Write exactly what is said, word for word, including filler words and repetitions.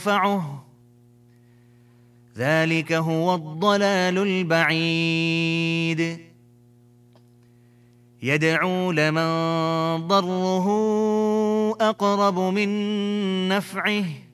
ينفعه ذلك هو الضلال البعيد يدعو لمن ضره أقرب من نفعه